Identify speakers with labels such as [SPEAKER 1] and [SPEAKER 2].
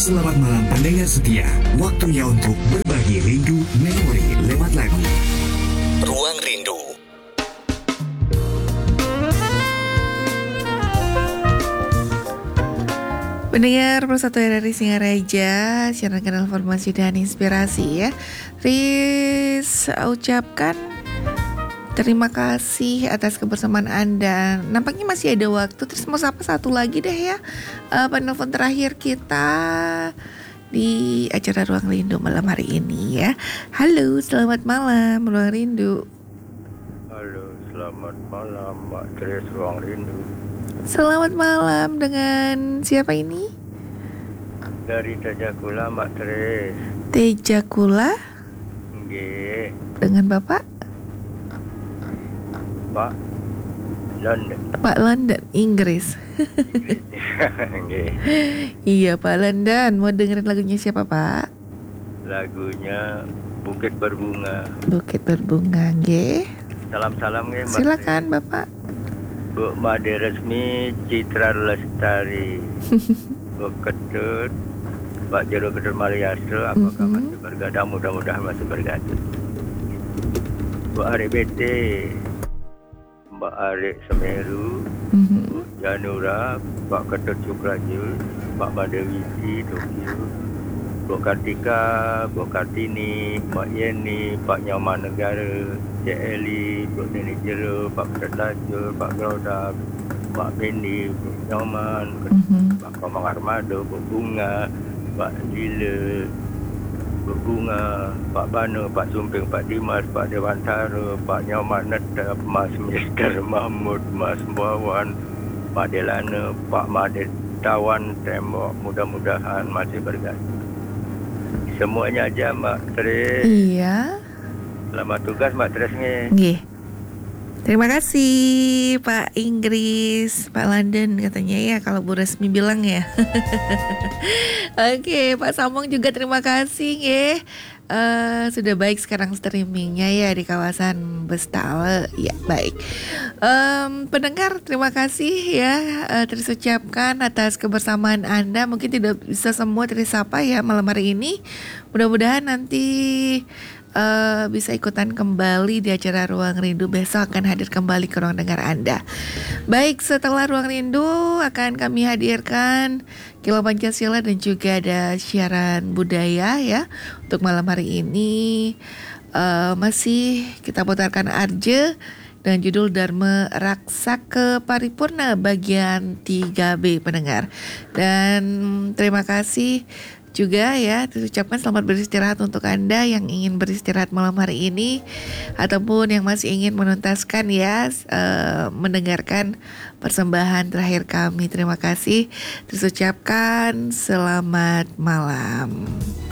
[SPEAKER 1] Selamat malam pendengar setia. Waktunya untuk berbagi rindu memori lewat lagu. Ruang Rindu.
[SPEAKER 2] Pendengar Persatu RRI Singaraja, siaran kanal informasi dan inspirasi ya. Riz ucapkan terima kasih atas kebersamaan Anda. Nampaknya masih ada waktu. Terus mau sapa satu lagi deh ya, penelpon terakhir kita di acara Ruang Rindu malam hari ini ya. Halo, selamat malam Ruang Rindu.
[SPEAKER 3] Halo, selamat malam Mbak Tris Ruang Rindu.
[SPEAKER 2] Selamat malam, dengan siapa ini?
[SPEAKER 3] Dari Tejakula Mbak Tris.
[SPEAKER 2] Tejakula.
[SPEAKER 3] Nggih,
[SPEAKER 2] Dengan Bapak?
[SPEAKER 3] Pak London.
[SPEAKER 2] Pak London, Inggris.
[SPEAKER 3] Nggih.
[SPEAKER 2] Iya Pak London, mau dengerin lagunya siapa Pak?
[SPEAKER 3] Lagunya Bukit Berbunga.
[SPEAKER 2] Bukit Berbunga, nggih.
[SPEAKER 3] Salam-salam nggih Mbak
[SPEAKER 2] Silakan Bapak.
[SPEAKER 3] Bu Made Resmi Citra Lestari. Bu Ketut Pak Jero Ketut Mariasto, apakah masih bergadang? Mudah-mudahan masih bergadang. Bu Arek BT, Mbak Arek Semeru, Bu Janura, Pak Ketut Sukrajul, Pak Madewiti Tokyo, Bu Kartika, Bu Kartini, Mbak Yeni, Pak Nyoman Negara, Cik Eli, Bu Nini Jero, Pak Ketut Lajur, Pak Grodak, Pak Bendi, Bu Nyoman, Pak Komang Armado, Bu Bunga, Pak Lila, Bu Bunga, Pak Bano, Pak Sumping, Pak Dimas, Pak Dewantara, Pak Nyoman Netap, Mas Mister Mahmud, Mas Bawan, Pak Delana, Pak Madit Tawan Tembok. Mudah-mudahan masih berganti. Semuanya aja Mbak Tris.
[SPEAKER 2] Iya.
[SPEAKER 3] Selamat tugas Mbak Tris nih.
[SPEAKER 2] Nggih. Terima kasih Pak Inggris, Pak London katanya ya, kalau Bu Resmi bilang ya. Oke, Pak Samong juga terima kasih ya. Sudah baik sekarang streamingnya ya di kawasan Bestale. Ya baik. Pendengar terima kasih ya, terus ucapkan atas kebersamaan Anda. Mungkin tidak bisa semua tersapa ya malam hari ini. Mudah-mudahan nanti bisa ikutan kembali di acara Ruang Rindu. Besok akan hadir kembali ke ruang dengar Anda. Baik, setelah Ruang Rindu akan kami hadirkan Kilo Pancasila dan juga ada siaran budaya ya. Untuk malam hari ini masih kita putarkan Arje dan judul Dharma Raksaka Paripurna bagian 3B pendengar. Dan terima kasih juga ya, diucapkan selamat beristirahat untuk Anda yang ingin beristirahat malam hari ini ataupun yang masih ingin menuntaskan ya, mendengarkan persembahan terakhir kami. Terima kasih, terus ucapkan selamat malam.